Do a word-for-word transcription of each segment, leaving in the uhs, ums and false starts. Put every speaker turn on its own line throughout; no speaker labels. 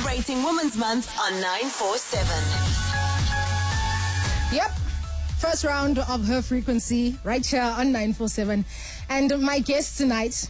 Celebrating Women's Month on nine four seven.
Yep. First round of Her Frequency right here on nine four seven. And my guest tonight,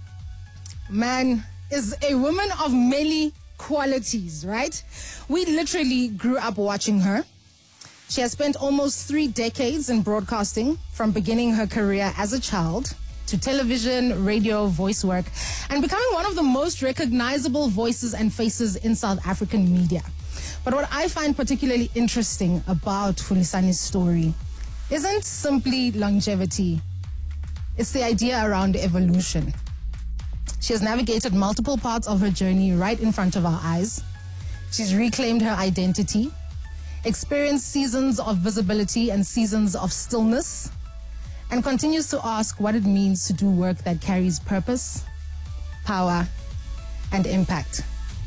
man, is a woman of many qualities, right? We literally grew up watching her. She has spent almost three decades in broadcasting, from beginning her career as a child to television, radio, voice work, and becoming one of the most recognizable voices and faces in South African media. But what I find particularly interesting about Fulisani's story isn't simply longevity. It's the idea around evolution. She has navigated multiple parts of her journey right in front of our eyes. She's reclaimed her identity, experienced seasons of visibility and seasons of stillness, and continues to ask what it means to do work that carries purpose, power, and impact.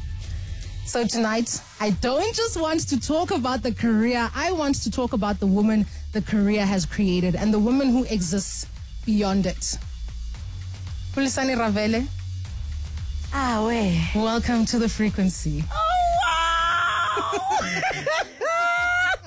So tonight, I don't just want to talk about the career, I want to talk about the woman the career has created and the woman who exists beyond it. Fulisani Ravele.
Ah, way.
Welcome to The Frequency.
Oh, wow!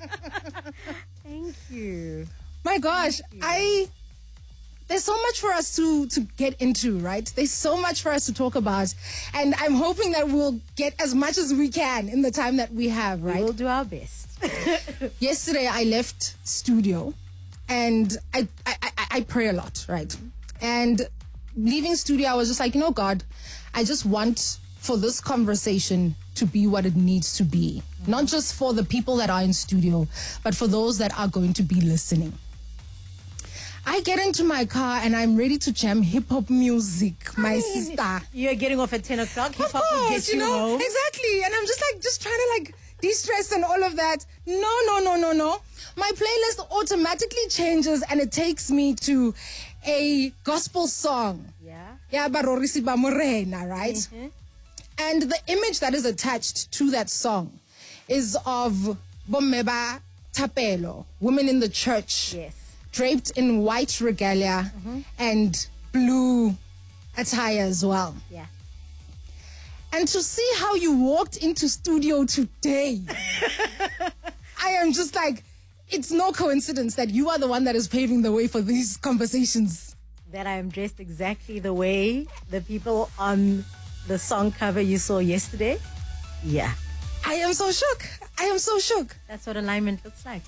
Thank you.
My gosh, I there's so much for us to, to get into, right? There's so much for us to talk about. And I'm hoping that we'll get as much as we can in the time that we have, right?
We'll do our best.
Yesterday, I left studio and I, I, I, I pray a lot, right? And leaving studio, I was just like, you know, God, I just want for this conversation to be what it needs to be. Mm-hmm. Not just for the people that are in studio, but for those that are going to be listening. I get into my car and I'm ready to jam hip-hop music, my I mean, sister.
You're getting off at ten o'clock. Hip-hop will get you,
you know,
home.
Exactly. And I'm just like, just trying to like de-stress and all of that. No, no, no, no, no. My playlist automatically changes and it takes me to a gospel song.
Yeah.
Yeah, Barorisi ba Morena, right?
Mm-hmm.
And the image that is attached to that song is of Bomeba Tapelo, women in the church.
Yes.
Draped in white regalia mm-hmm. and blue attire as well.
Yeah.
And to see how you walked into studio today, I am just like, it's no coincidence that you are the one that is paving the way for these conversations.
That I am dressed exactly the way the people on the song cover you saw yesterday. Yeah.
I am so shook. I am so shook.
That's what alignment looks like.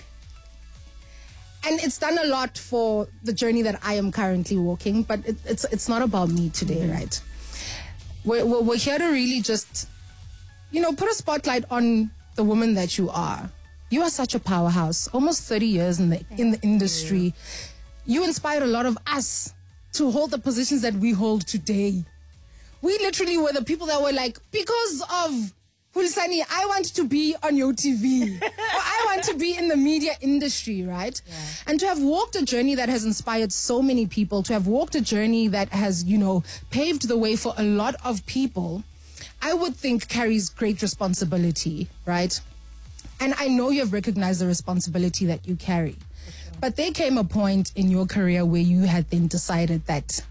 And it's done a lot for the journey that I am currently walking, but it, it's it's not about me today, mm-hmm. right? We're, we're, we're here to really just, you know, put a spotlight on the woman that you are. You are such a powerhouse, almost thirty years in the Thank in the industry. You. you inspired a lot of us to hold the positions that we hold today. We literally were the people that were like, because of Fulisani, I want to be on your T V. Or I want to be in the media industry, right?
Yeah.
And to have walked a journey that has inspired so many people, to have walked a journey that has, you know, paved the way for a lot of people, I would think carries great responsibility, right? And I know you have recognized the responsibility that you carry. Sure. But there came a point in your career where you had then decided that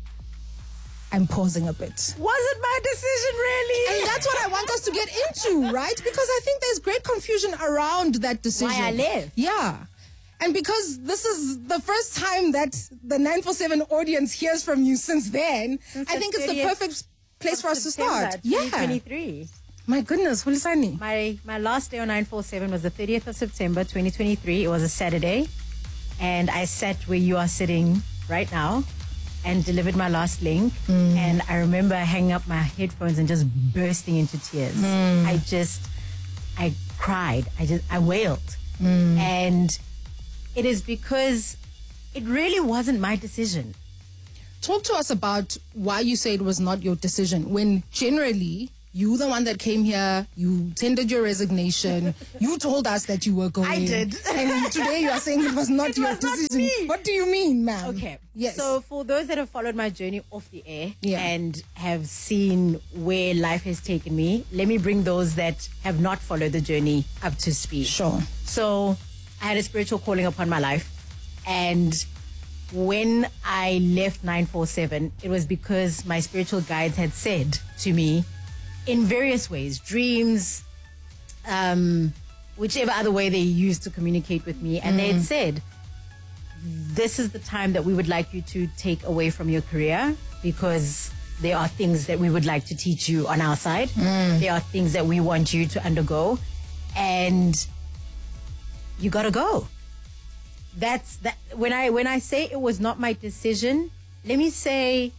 I'm pausing a bit.
Was it my decision, really?
And that's what I want us to get into, right? Because I think there's great confusion around that decision.
Why I live.
Yeah. And because this is the first time that the nine four seven audience hears from you since then,
since
I think it's the perfect place for us to start.
twenty twenty-three.
Yeah. My goodness, Fulisani.
My my last day on nine four seven was the thirtieth of September, twenty twenty-three. It was a Saturday. And I sat where you are sitting right now and delivered my last link. Mm. And I remember hanging up my headphones and just bursting into tears. Mm. I just, I cried. I just, I wailed. Mm. And it is because it really wasn't my decision.
Talk to us about why you say it was not your decision when generally you the one that came here, you tendered your resignation, you told us that you were going.
I did.
And today you are saying it was not
it
your
was
decision.
Not me.
What do you mean, ma'am?
Okay.
Yes.
So for those that have followed my journey off the air
yeah.
and have seen where life has taken me, let me bring those that have not followed the journey up to speed.
Sure.
So I had a spiritual calling upon my life, and when I left nine four seven, it was because my spiritual guides had said to me, in various ways, dreams, um, whichever other way they used to communicate with me. And mm. they had said, this is the time that we would like you to take away from your career, because there are things that we would like to teach you on our side. Mm. There are things that we want you to undergo, and you gotta go. That's that. When I when I say it was not my decision, let me say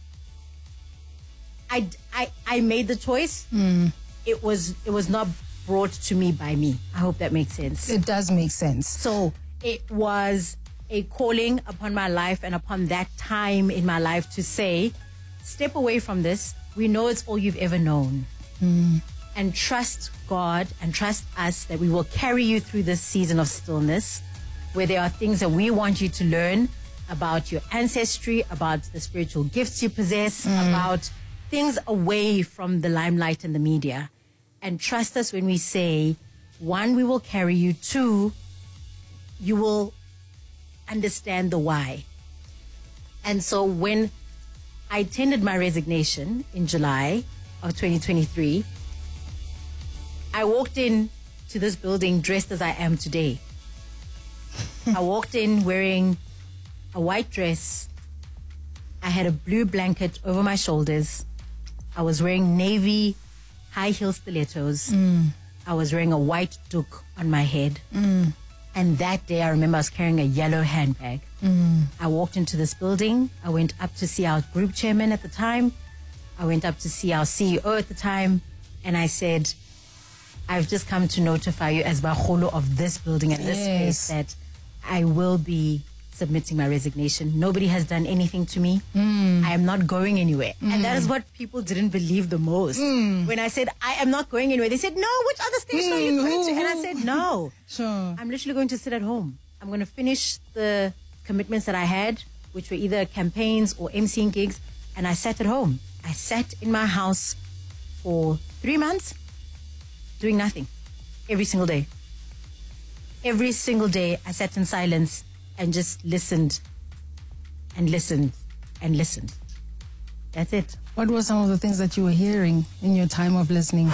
I, I, I made the choice. Mm. It was it was not brought to me by me. I hope that makes sense.
It does make sense.
So it was a calling upon my life and upon that time in my life to say, step away from this. We know it's all you've ever known. Mm. And trust God and trust us that we will carry you through this season of stillness, where there are things that we want you to learn about your ancestry, about the spiritual gifts you possess, mm. about things away from the limelight and the media. And trust us when we say, one, we will carry you. Two, you will understand the why. And so when I tendered my resignation in July of twenty twenty-three, I walked in to this building dressed as I am today. I walked in wearing a white dress. I had a blue blanket over my shoulders. I was wearing navy high heel stilettos. Mm. I was wearing a white doek on my head. Mm. And that day, I remember I was carrying a yellow handbag. Mm. I walked into this building. I went up to see our group chairman at the time. I went up to see our C E O at the time. And I said, I've just come to notify you as Baholo of this building and this
Yes.
space that I will be submitting my resignation. Nobody has done anything to me. Mm. I am not going anywhere. Mm. And that is what people didn't believe the most. Mm. When I said, I am not going anywhere, they said, no, which other station mm. are you going to? And I said, no.
Sure.
I'm literally going to sit at home. I'm going to finish the commitments that I had, which were either campaigns or emceeing gigs. And I sat at home. I sat in my house for three months doing nothing every single day. Every single day I sat in silence and just listened and listened and listened. That's it.
What were some of the things that you were hearing in your time of listening?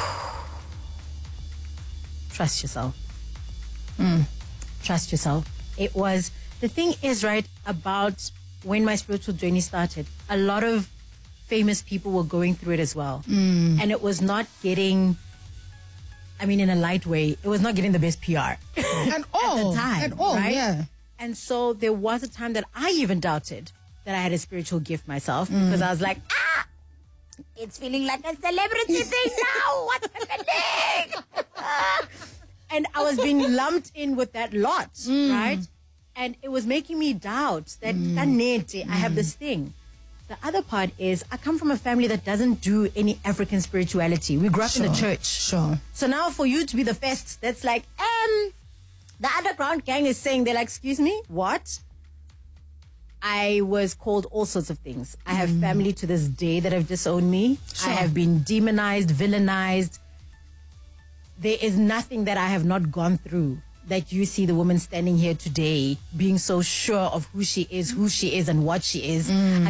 Trust yourself. Mm. Trust yourself. It was, the thing is, right, about when my spiritual journey started, a lot of famous people were going through it as well. Mm. And it was not getting, I mean, in a light way, it was not getting the best P R.
At all.
At the time.
At all,
right?
yeah.
And so there was a time that I even doubted that I had a spiritual gift myself, mm. because I was like, ah, it's feeling like a celebrity thing now. What's happening? And I was being lumped in with that lot, mm. right? And it was making me doubt that mm. I have this thing. The other part is I come from a family that doesn't do any African spirituality. We grew up sure. in the church.
Sure.
So now for you to be the first, that's like, um, the underground gang is saying, they're like, excuse me, what? I was called all sorts of things. I have mm. family to this day that have disowned me. Sure. I have been demonized, villainized. There is nothing that I have not gone through that you see the woman standing here today being so sure of who she is, who she is, and what she is. Mm.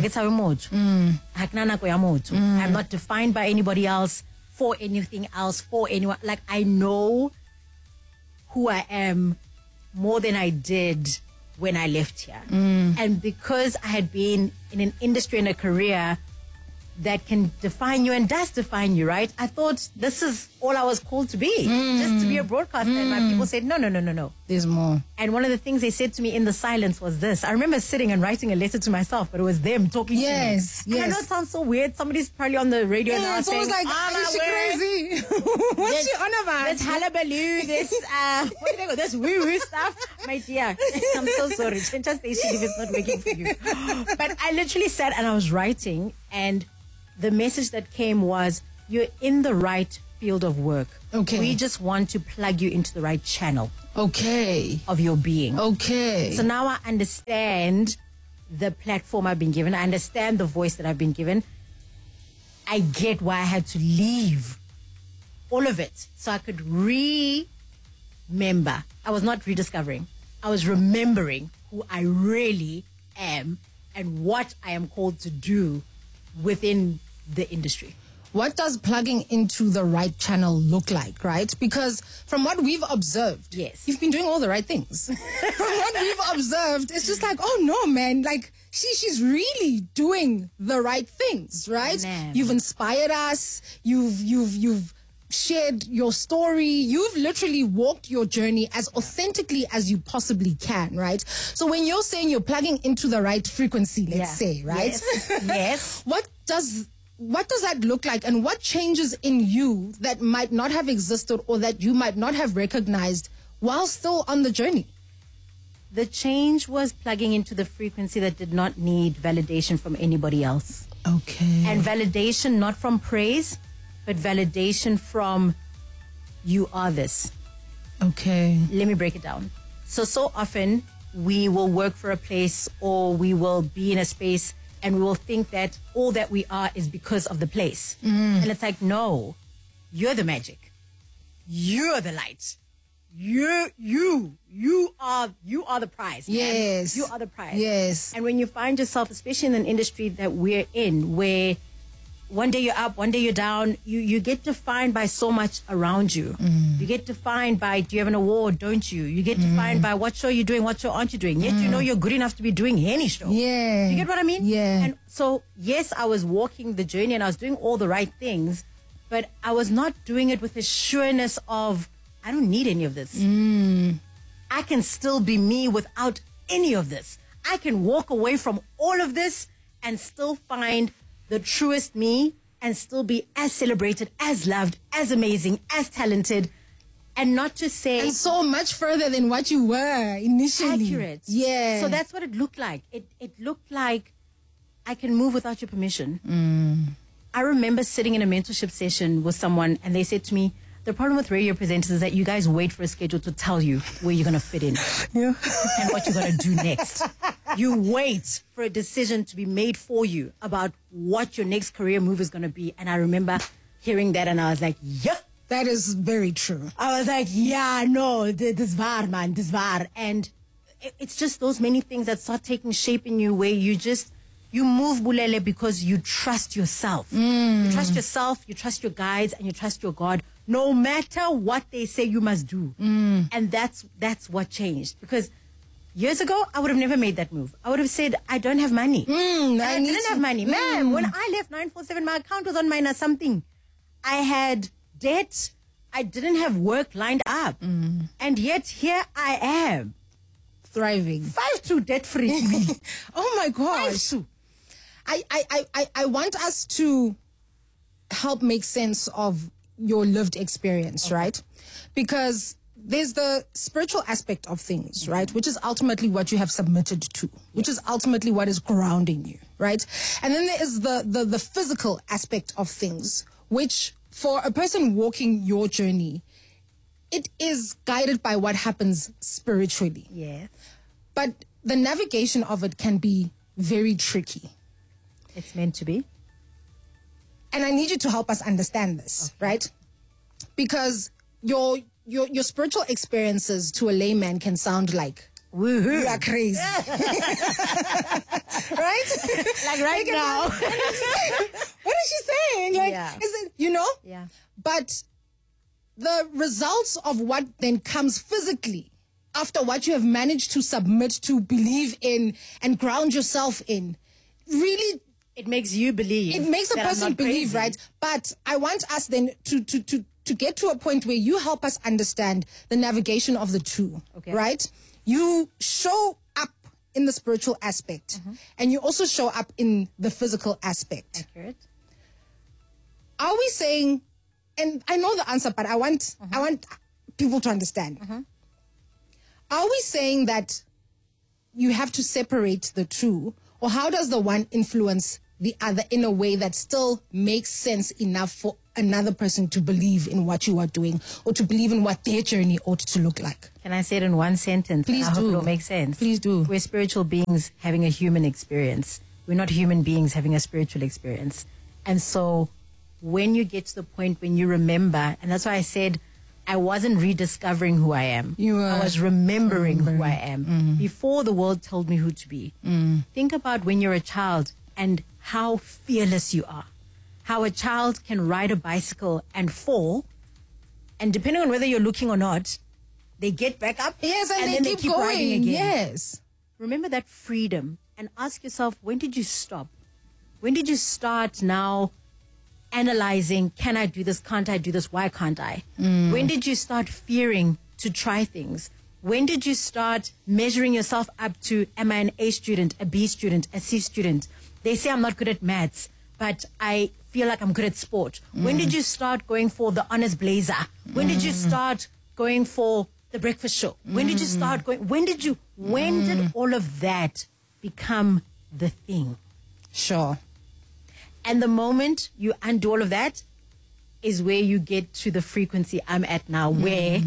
Mm. I'm not defined by anybody else, for anything else, for anyone. Like, I know who I am more than I did when I left here. Mm. And because I had been in an industry and a career that can define you and does define you, right? I thought this is all I was called to be, mm. just to be a broadcaster. Mm. And my people said, no, no, no, no, no.
There's more.
And one of the things they said to me in the silence was this. I remember sitting and writing a letter to myself, but it was them talking
yes,
to me. Yes, yes. I know it sounds so weird. Somebody's probably on the radio
yeah,
now
it's
saying,
like,
oh,
is she crazy? What's
this,
she on about?
This hullabaloo, this, uh, what do they go, this woo-woo stuff. My dear, I'm so sorry. Change station if it's not working for you. But I literally sat and I was writing, and the message that came was, you're in the right field of work.
Okay.
We just want to plug you into the right channel.
Okay.
Of your being.
Okay.
So now I understand the platform I've been given. I understand the voice that I've been given. I get why I had to leave all of it so I could remember. I was not rediscovering. I was remembering who I really am and what I am called to do within the industry.
what does plugging into the right channel look like, right? Because from what we've observed,
yes,
you've been doing all the right things. From what we've observed, it's just like, oh no, man, like she she's really doing the right things, right?
Man.
You've inspired us. You've you've you've shared your story. You've literally walked your journey as authentically as you possibly can, right? So when you're saying you're plugging into the right frequency, let's
Yeah.
say, right?
Yes. Yes.
What does what does that look like, and what changes in you that might not have existed or that you might not have recognized while still on the journey?
The change was plugging into the frequency that did not need validation from anybody else.
Okay.
And validation not from praise, but validation from you are this.
Okay.
Let me break it down. So, so often we will work for a place or we will be in a space and we will think that all that we are is because of the place. Mm. And it's like, no, you're the magic. You're the light. You, you, you are, you are the prize. man.
Yes.
You are the prize.
Yes.
And when you find yourself, especially in an industry that we're in, where one day you're up, one day you're down, you, you get defined by so much around you. Mm. You get defined by, do you have an award, don't you? You get defined mm. by what show you're doing, what show aren't you doing? Yet mm. you know you're good enough to be doing any show.
Yeah.
You get what I mean?
Yeah.
And so, yes, I was walking the journey and I was doing all the right things, but I was not doing it with the sureness of, I don't need any of this.
Mm.
I can still be me without any of this. I can walk away from all of this and still find the truest me and still be as celebrated, as loved, as amazing, as talented, and not just say...
And so much further than what you were initially.
Accurate.
Yeah.
So that's what it looked like. It, it looked like I can move without your permission.
Mm.
I remember sitting in a mentorship session with someone and they said to me, the problem with radio presenters is that you guys wait for a schedule to tell you where you're going to fit in
yeah.
and what you're going to do next. You wait for a decision to be made for you about what your next career move is going to be. And I remember hearing that and I was like, yeah.
That is very true.
I was like, yeah, no, this var, man, this var. And it, it's just those many things that start taking shape in you where you just, you move Bulele because you trust yourself.
Mm.
You trust yourself, you trust your guides, and you trust your God. No matter what they say you must do.
Mm.
And that's that's what changed. Because years ago, I would have never made that move. I would have said, I don't have money.
Mm,
and
I,
I
need
didn't
to,
have money.
Mm.
Man, when I left nine four seven, my account was on minus something. I had debt. I didn't have work lined up.
Mm.
And yet here I am.
Thriving.
Five two debt free.
Oh my gosh.
Five two.
I, I, I, I want us to help make sense of your lived experience, okay. right? Because there's the spiritual aspect of things, mm-hmm. right? Which is ultimately what you have submitted to, yes. which is ultimately what is grounding you, right? And then there is the, the, the physical aspect of things, which for a person walking your journey, it is guided by what happens spiritually.
Yes.
But the navigation of it can be very tricky.
It's meant to be.
And I need you to help us understand this, okay. right? Because your your your spiritual experiences to a layman can sound like,
woohoo,
you are crazy. Right?
Like right now.
What is she saying? Like,
yeah.
is it, you know?
Yeah.
But the results of what then comes physically after what you have managed to submit to, believe in, and ground yourself in, really...
It makes you believe.
It makes a person believe, right? But I want us then to, to, to, to get to a point where you help us understand the navigation of the two,
okay.
right? You show up in the spiritual aspect, mm-hmm. and you also show up in the physical aspect.
Accurate.
Are we saying, and I know the answer, but I want,
mm-hmm.
I want people to understand.
Mm-hmm.
Are we saying that you have to separate the two, or how does the one influence the other in a way that still makes sense enough for another person to believe in what you are doing or to believe in what their journey ought to look like?
Can I say it in one sentence?
Please
I
do.
hope it'll make sense.
Please do.
We're spiritual beings having a human experience. We're not human beings having a spiritual experience. And so when you get to the point when you remember, and that's why I said I wasn't rediscovering who I am.
You were
I was remembering, remembering. who I am
mm-hmm.
before the world told me who to be.
Mm.
Think about when you're a child and how fearless you are, how a child can ride a bicycle and fall, and depending on whether you're looking or not, they get back up.
Yes, and,
and
they,
then
keep
they keep
going.
riding again.
Yes.
Remember that freedom and ask yourself, when did you stop? When did you start now analyzing, can I do this? Can't I do this? Why can't I? Mm. When did you start fearing to try things? When did you start measuring yourself up to, am I an A student, a B student, a C student? They say I'm not good at maths, but I feel like I'm good at sport. Mm. When did you start going for the honors blazer? When mm. did you start going for the breakfast show? When mm. did you start going? When did you, when mm. did all of that become the thing?
Sure.
And the moment you undo all of that is where you get to the frequency I'm at now, mm. where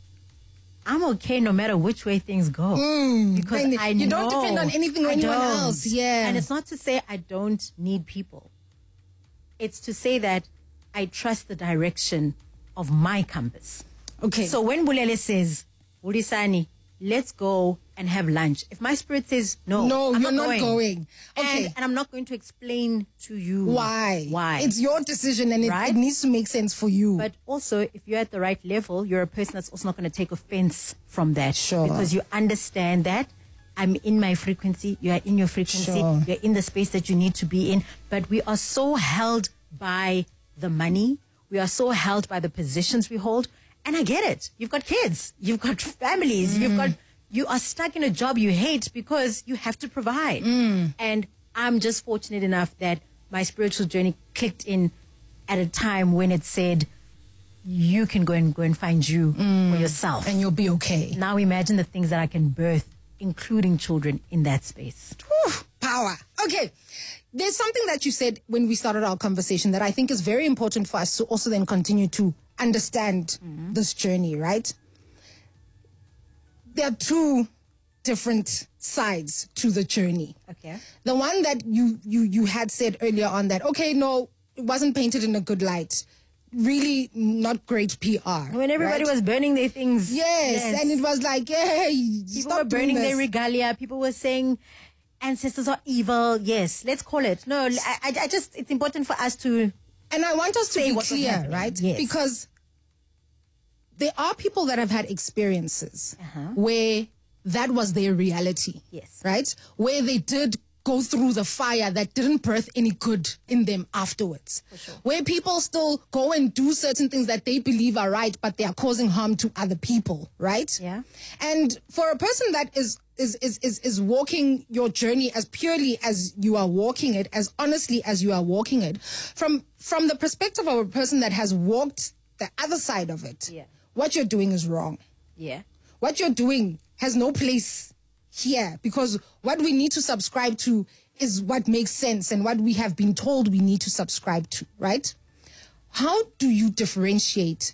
I'm okay no matter which way things go.
Mm.
Because
and
I
you
know.
don't depend on anything or
I
anyone
don't.
else. Yeah.
And it's not to say I don't need people. It's to say that I trust the direction of my compass.
Okay.
So when Bulele says, Ulisani, let's go and have lunch. If my spirit says, no,
no,
I'm
you're
not
not
going.
going. Okay.
And, and I'm not going to explain to you
why.
Why.
It's your decision and it,
Right?
it needs to make sense for you.
But also, if you're at the right level, you're a person that's also not going to take offense from that.
Sure.
Because you understand that I'm in my frequency, you are in your frequency,
Sure.
you're in the space that you need to be in. But we are so held by the money. We are so held by the positions we hold. And I get it. You've got kids. You've got families. Mm. You've got... You are stuck in a job you hate because you have to provide.
Mm.
And I'm just fortunate enough that my spiritual journey clicked in at a time when it said, you can go and go and find you mm. for yourself.
And you'll be okay.
Now imagine the things that I can birth, including children, in that space.
Whew, power. Okay. There's something that you said when we started our conversation that I think is very important for us to also then continue to understand mm-hmm. this journey, right? There are two different sides to the journey.
Okay.
The one that you, you, you had said earlier on that, okay, no, it wasn't painted in a good light. Really not great P R.
When everybody
right?
was burning their things.
Yes,
yes.
and it was like, hey,
people
stop
were burning
doing
their
this.
regalia. People were saying ancestors are evil. Yes, let's call it. No, I, I, I just, it's important for us to...
And I want us to
say
be
what was
clear,
happening.
right?
Yes.
Because there are people that have had experiences
Uh-huh.
where that was their reality.
Yes.
Right? Where they did go through the fire that didn't birth any good in them afterwards.
For sure.
Where people still go and do certain things that they believe are right, but they are causing harm to other people, right?
Yeah.
And for a person that is is is is, is walking your journey as purely as you are walking it, as honestly as you are walking it, from from the perspective of a person that has walked the other side of it,
Yeah.
what you're doing is wrong.
Yeah.
What you're doing has no place here, because what we need to subscribe to is what makes sense and what we have been told we need to subscribe to, right? How do you differentiate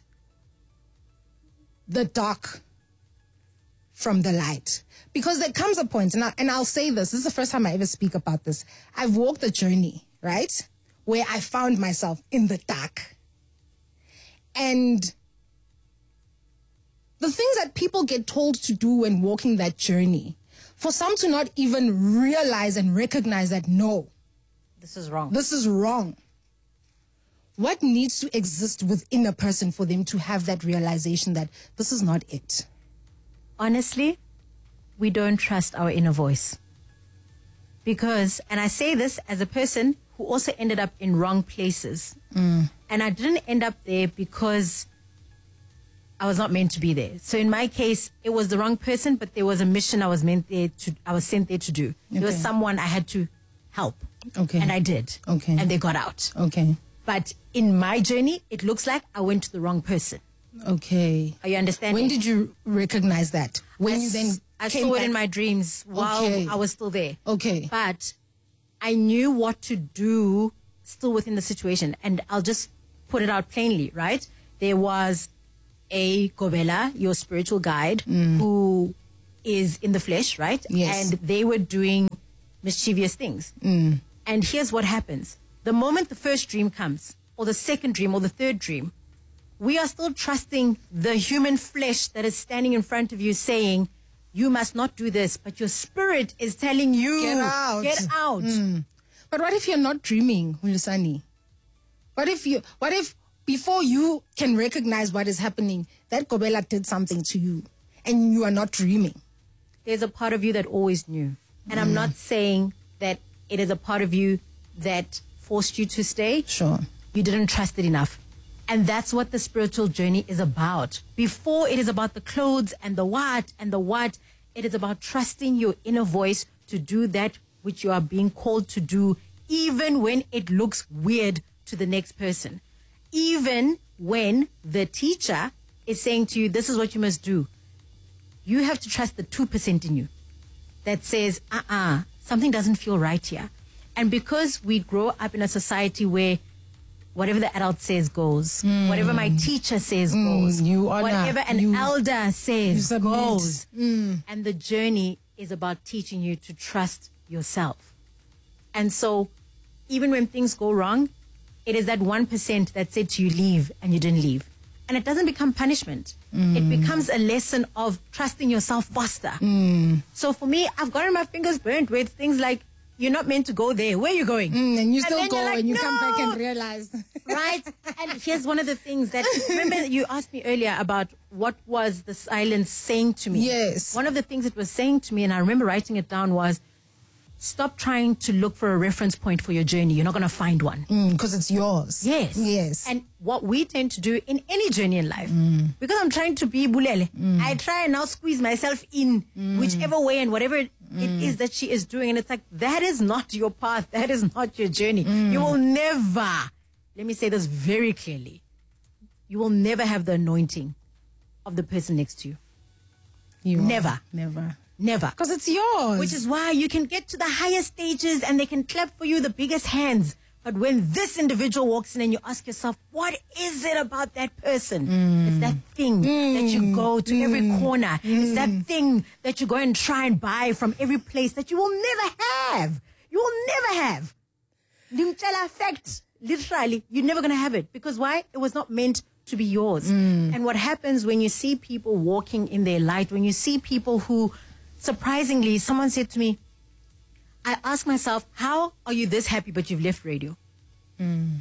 the dark from the light? Because there comes a point, and, I, and I'll say this, this is the first time I ever speak about this. I've walked the journey, right, where I found myself in the dark. And the things that people get told to do when walking that journey, for some to not even realize and recognize that, no,
This is wrong.
this is wrong. What needs to exist within a person for them to have that realization that this is not it?
Honestly, we don't trust our inner voice. Because, and I say this as a person who also ended up in wrong places.
Mm.
And I didn't end up there because I was not meant to be there. So in my case, it was the wrong person, but there was a mission I was meant there to, I was sent there to do. There was
Okay.
someone I had to help.
Okay.
And I did.
Okay.
And they got out.
Okay.
But in my journey, it looks like I went to the wrong person.
Okay.
Are you understanding?
When did you recognize that? When
I
you then
s- I
came
saw
back?
it in my dreams while
Okay.
I was still there.
Okay.
But I knew what to do still within the situation. And I'll just put it out plainly, right? There was a Kobela, your spiritual guide, who is in the flesh, right?
Yes.
And they were doing mischievous things.
Mm.
And here's what happens. The moment the first dream comes, or the second dream, or the third dream, we are still trusting the human flesh that is standing in front of you saying, you must not do this, but your spirit is telling you,
Get out.
Get out.
Mm. But what if you're not dreaming, Hulisani? What if you, what if before you can recognize what is happening, that Kobela did something to you and you are not dreaming?
There's a part of you that always knew. And mm. I'm not saying that it is a part of you that forced you to stay.
Sure.
You didn't trust it enough. And that's what the spiritual journey is about. Before it is about the clothes and the what and the what, it is about trusting your inner voice to do that which you are being called to do, even when it looks weird to the next person. Even when the teacher is saying to you, this is what you must do. You have to trust the two percent in you that says, uh-uh, something doesn't feel right here. And because we grow up in a society where whatever the adult says goes, mm. whatever my teacher says mm. goes,
you honor,
whatever an
you,
elder says goes.
Mm.
And the journey is about teaching you to trust yourself. And so even when things go wrong, it is that one percent that said to you, leave, and you didn't leave. And it doesn't become punishment. Mm. It becomes a lesson of trusting yourself faster.
Mm.
So for me, I've gotten my fingers burnt with things like, you're not meant to go there. Where are you going?
Mm, and you still
and
go
like,
and you
no!
come back and realize.
Right? And here's one of the things that, remember you asked me earlier about what was the silence saying to me?
Yes.
One of the things it was saying to me, and I remember writing it down, was stop trying to look for a reference point for your journey. You're not going to find one.
Because mm, it's yours.
Yes.
Yes.
And what we tend to do in any journey in life,
mm.
because I'm trying to be bulele,
mm.
I try and now squeeze myself in mm. whichever way and whatever it mm. is that she is doing. And it's like, that is not your path. That is not your journey. Mm. You will never, let me say this very clearly, you will never have the anointing of the person next to you.
You
never.
Are. Never.
Never.
Because it's yours.
Which is why you can get to the highest stages and they can clap for you the biggest hands. But when this individual walks in and you ask yourself, what is it about that person? Mm. It's that thing mm. that you go to mm. every corner. Mm. It's that thing that you go and try and buy from every place that you will never have. You will never have. Limtela fact, literally, you're never going to have it. Because why? It was not meant to be yours.
Mm.
And what happens when you see people walking in their light, when you see people who, surprisingly, someone said to me, I ask myself, how are you this happy but you've left radio?
Mm.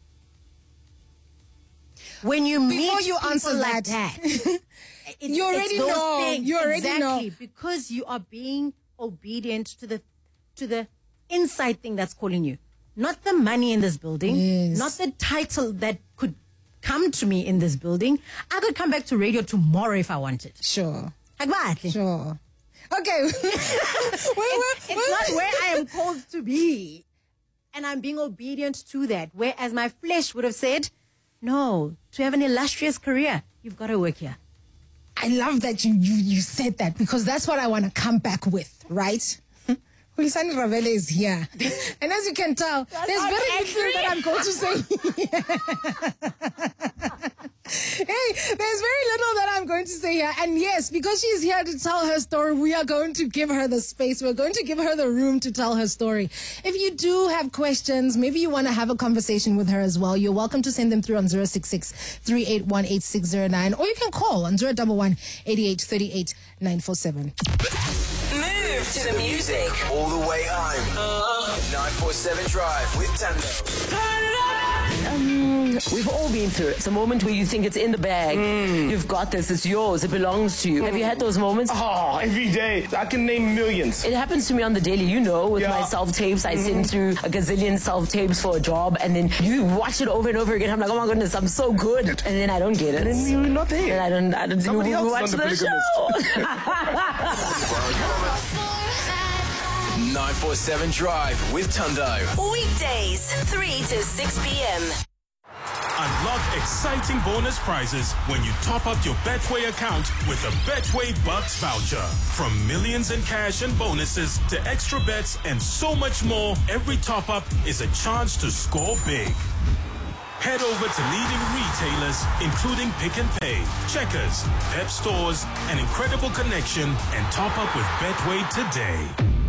When you
Before
meet
you
people
answer
like
that,
that, it's,
you already
it's those
know.
things.
You already
exactly,
know.
because you are being obedient to the to the inside thing that's calling you, not the money in this building,
yes.
not the title that could come to me in this building. I could come back to radio tomorrow if I wanted.
Sure.
Exactly.
Sure. Okay.
it's, it's not where I am called to be. And I'm being obedient to that. Whereas my flesh would have said, no, to have an illustrious career, you've got to work here.
I love that you, you, you said that, because that's what I want to come back with, right? Hulisani Ravele is here. And as you can tell, that's there's very little that I'm going to say. Hey, there's very little that I'm going to say here. And yes, because she's here to tell her story, we are going to give her the space. We're going to give her the room to tell her story. If you do have questions, maybe you want to have a conversation with her as well, you're welcome to send them through on zero six six, three eight one, eight six zero nine, or you can call on zero one one, eight eight three eight, nine four seven.
Move to the music.
All the way home. Uh, nine four seven Drive with Tando.
Um, we've all been through it. It's a moment where you think it's in the bag. Mm. You've got this. It's yours. It belongs to you. Mm. Have you had those moments?
Oh, every day. I can name millions.
It happens to me on the daily, you know, with
yeah.
my self-tapes. I
mm-hmm.
send through a gazillion self-tapes for a job, and then you watch it over and over again. I'm like, oh my goodness, I'm so good. And then I don't get it.
And then you're not there.
And I don't, I don't
Somebody
you,
else
watch
is on the,
the show.
nine four seven Drive with Tundo.
Weekdays, three to six p.m.
Unlock exciting bonus prizes when you top up your Betway account with a Betway Bucks voucher. From millions in cash and bonuses to extra bets and so much more, every top up is a chance to score big. Head over to leading retailers, including Pick and Pay, Checkers, Pep Stores, and Incredible Connection, and top up with Betway today.